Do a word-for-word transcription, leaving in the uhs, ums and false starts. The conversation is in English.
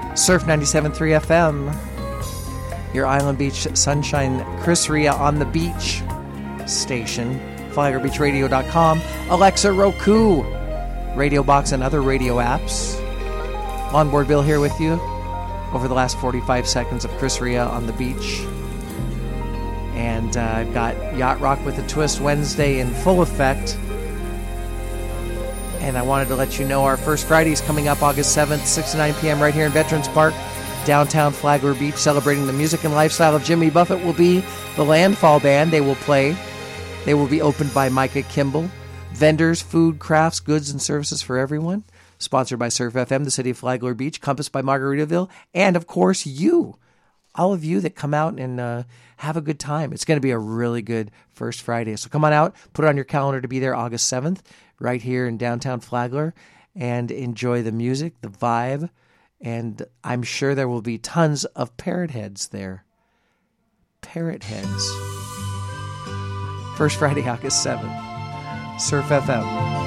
Surf ninety-seven point three F M. Your Island Beach Sunshine Chris Ria on the Beach station. Flagler Beach Radio dot com. Alexa, Roku, Radio Box, and other radio apps. Longboard Bill here with you over the last forty-five seconds of Chris Ria on the beach. And uh, I've got Yacht Rock with a Twist Wednesday in full effect. And I wanted to let you know our first Friday is coming up August seventh, six to nine p.m. right here in Veterans Park, downtown Flagler Beach, celebrating the music and lifestyle of Jimmy Buffett. Will be the Landfall Band. They will play. They will be opened by Micah Kimball. Vendors, food, crafts, goods, and services for everyone. Sponsored by Surf F M, the city of Flagler Beach, Compass by Margaritaville, and, of course, you. All of you that come out and uh, have a good time. It's going to be a really good first Friday. So come on out, put it on your calendar to be there August seventh, right here in downtown Flagler, and enjoy the music, the vibe, and I'm sure there will be tons of parrot heads there. Parrot heads. First Friday, August seventh. Surf F M.